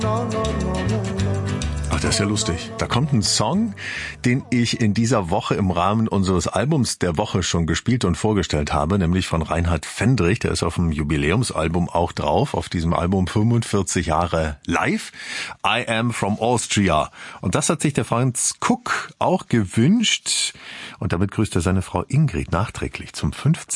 Ach, das ist ja lustig. Da kommt ein Song, den ich in dieser Woche im Rahmen unseres Albums der Woche schon gespielt und vorgestellt habe, nämlich von Reinhard Fendrich. Der ist auf dem Jubiläumsalbum auch drauf, auf diesem Album 45 Jahre live. I Am From Austria. Und das hat sich der Franz Kuck auch gewünscht. Und damit grüßt er seine Frau Ingrid nachträglich zum 50.